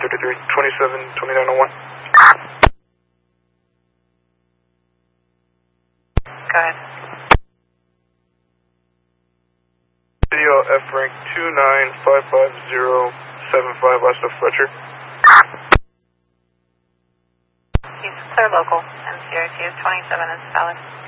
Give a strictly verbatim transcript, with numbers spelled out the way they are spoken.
thirty-three, twenty-seven, twenty-nine oh one. Go ahead. Video F rank two nine five five zero seven five, last of Fletcher. He's clear local, and C R T is twenty-seven is valid.